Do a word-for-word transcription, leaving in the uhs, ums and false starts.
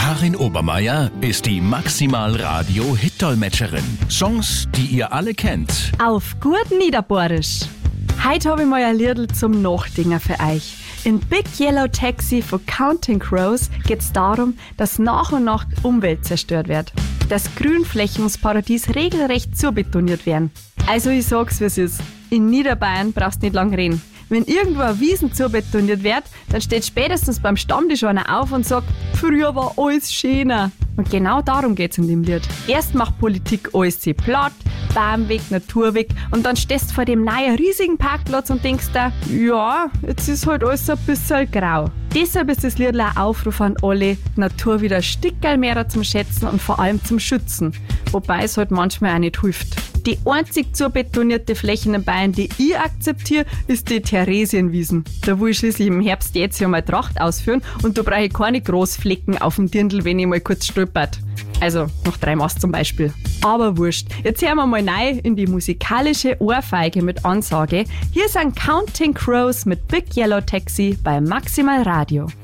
Karin Obermeier ist die Maximal Radio Hit-Dolmetscherin. Songs, die ihr alle kennt. Auf gut Niederbohrisch. Heute habe ich mal ein Liedl zum Nachdenken für euch. In Big Yellow Taxi von Counting Crows geht es darum, dass nach und nach die Umwelt zerstört wird. Das Grünflächensparadies regelrecht zubetoniert werden. Also ich sag's, wie es ist. In Niederbayern brauchst du nicht lang reden. Wenn irgendwo eine Wiesen zubetoniert wird, dann steht spätestens beim Stammtisch einer auf und sagt, früher war alles schöner. Und genau darum geht's in dem Lied. Erst macht Politik alles zu platt, Baum weg, Natur weg, und dann stehst du vor dem neuen riesigen Parkplatz und denkst dir, ja, jetzt ist halt alles ein bisschen grau. Deshalb ist das Lied ein Aufruf an alle, die Natur wieder ein Stückchen mehr zum Schätzen und vor allem zum Schützen. Wobei es halt manchmal auch nicht hilft. Die einzig zubetonierte Fläche in Bayern, die ich akzeptiere, ist die Theresienwiesen. Da will ich schließlich im Herbst jetzt ja mal Tracht ausführen und da brauche ich keine Großflecken auf dem Dirndl, wenn ich mal kurz stolpert. Also noch drei Mast zum Beispiel. Aber wurscht. Jetzt hören wir mal rein in die musikalische Ohrfeige mit Ansage. Hier sind Counting Crows mit Big Yellow Taxi bei Maximal Radio.